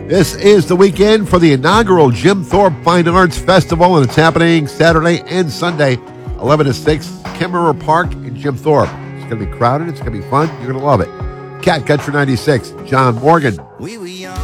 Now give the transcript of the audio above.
This is the weekend for the inaugural Jim Thorpe Fine Arts Festival, and it's happening Saturday and Sunday, 11 to 6, Kimmerer Park in Jim Thorpe. It's going to be crowded. It's going to be fun. You're going to love it. Cat Country 96, John Morgan. Oui, oui.